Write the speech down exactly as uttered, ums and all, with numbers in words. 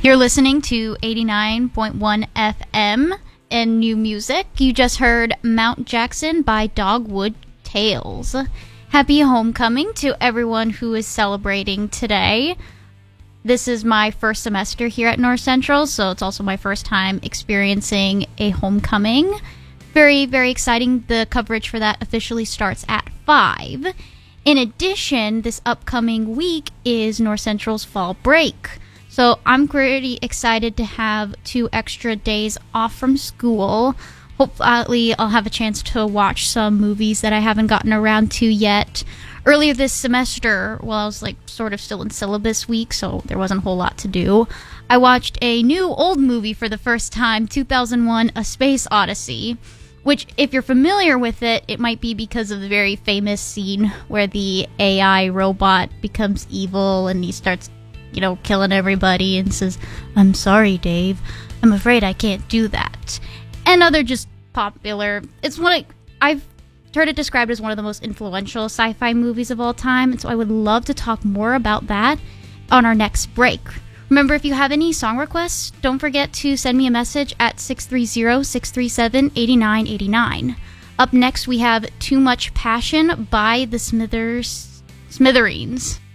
You're listening to eighty-nine point one F M and new music. You just heard Mount Jackson by Dogwood Tales. Happy homecoming to everyone who is celebrating today. This is my first semester here at North Central, so it's also my first time experiencing a homecoming. Very, very exciting. The coverage for that officially starts at five. In addition, this upcoming week is North Central's fall break. So I'm pretty excited to have two extra days off from school. Hopefully I'll have a chance to watch some movies that I haven't gotten around to yet. Earlier this semester, well, I was like sort of still in syllabus week, so there wasn't a whole lot to do. I watched a new old movie for the first time, two thousand one A Space Odyssey, which if you're familiar with it, it might be because of the very famous scene where the A I robot becomes evil and he starts you know, killing everybody and says, "I'm sorry, Dave. I'm afraid I can't do that." And other just popular. It's one of, I've heard it described as one of the most influential sci-fi movies of all time, and so I would love to talk more about that on our next break. Remember, if you have any song requests, don't forget to send me a message at six three zero, six three seven, eight nine eight nine. Up next, we have Too Much Passion by the Smithers, Smithereens.